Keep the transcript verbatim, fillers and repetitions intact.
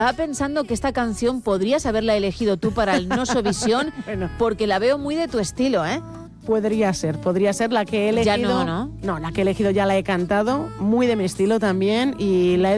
Estaba pensando que esta canción podrías haberla elegido tú para el Nosovisión, Bueno. porque la veo muy de tu estilo, ¿eh? Podría ser, podría ser la que he elegido. Ya no, ¿no? No, la que he elegido ya la he cantado, muy de mi estilo también, y la he